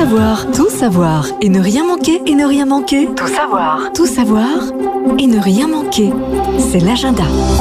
savoir et ne rien manquer, et ne rien manquer. Tout savoir et ne rien manquer. C'est l'agenda.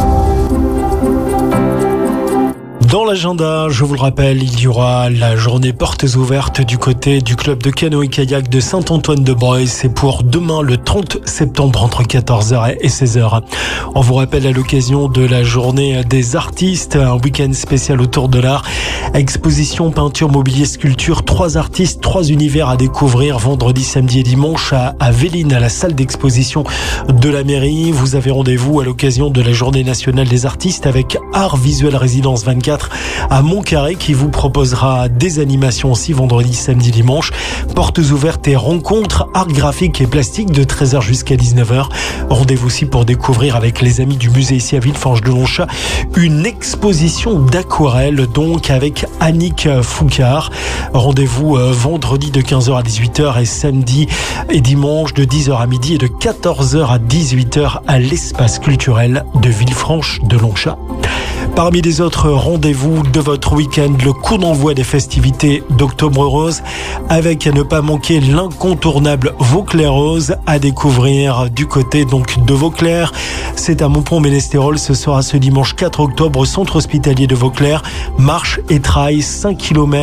Dans l'agenda, je vous le rappelle, il y aura la journée portes ouvertes du côté du club de canoë-kayak de Saint-Antoine-de-Breuil. C'est pour demain, le 30 septembre, entre 14h et 16h. On vous rappelle à l'occasion de la journée des artistes, un week-end spécial autour de l'art. Exposition, peinture, mobilier, sculpture. 3 artistes, 3 univers à découvrir vendredi, samedi et dimanche à Véline, à la salle d'exposition de la mairie. Vous avez rendez-vous à l'occasion de la journée nationale des artistes avec Art Visuel Résidence 24 à Montcarré qui vous proposera des animations aussi vendredi, samedi, dimanche. Portes ouvertes et rencontres art graphique et plastique de 13h jusqu'à 19h. Rendez-vous aussi pour découvrir avec les amis du musée ici à Villefranche-de-Longchamp une exposition d'aquarelle donc avec Annick Foucard. Rendez-vous vendredi de 15h à 18h et samedi et dimanche de 10h à midi et de 14h à 18h à l'espace culturel de Villefranche-de-Longchamp. Parmi les autres rendez-vous de votre week-end, le coup d'envoi des festivités d'Octobre Rose avec à ne pas manquer l'incontournable Vauclair Rose à découvrir du côté donc de Vauclair. C'est à Montpont-Ménestérol, ce sera ce dimanche 4 octobre au centre hospitalier de Vauclair. Marche et trail, 5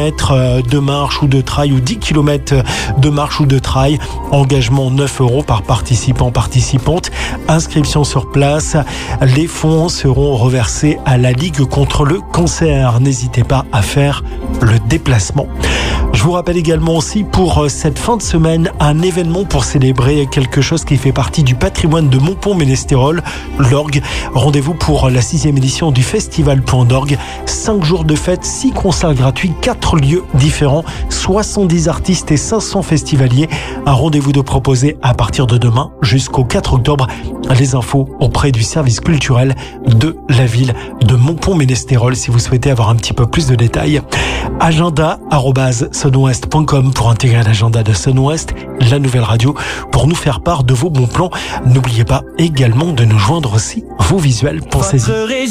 km de marche ou de trail ou 10 km de marche ou de trail. Engagement 9 € par participante. Inscription sur place. Les fonds seront reversés à la Ligue contre le cancer. N'hésitez pas à faire le déplacement. Je vous rappelle également aussi pour cette fin de semaine un événement pour célébrer quelque chose qui fait partie du patrimoine de Montpont-Ménestérol, l'orgue. Rendez-vous pour la 6e édition du festival Point d'Orgue. 5 jours de fête, 6 concerts gratuits, 4 lieux différents, 70 artistes et 500 festivaliers. Un rendez-vous de proposé à partir de demain jusqu'au 4 octobre. Les infos auprès du service culturel de la ville de Montpont-Ménestérol si vous souhaitez avoir un petit peu plus de détails. agenda@sunwest.com pour intégrer l'agenda de Sunwest, la nouvelle radio, pour nous faire part de vos bons plans. N'oubliez pas également de nous joindre aussi vos visuels. Pensez-y.